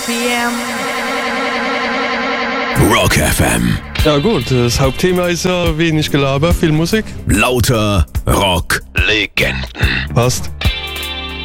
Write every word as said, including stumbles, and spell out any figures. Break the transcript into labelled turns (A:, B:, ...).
A: P M.
B: Rock F M.
C: Ja gut, das Hauptthema ist ja wenig Gelaber, viel Musik.
B: Lauter Rock-Legenden.
C: Passt.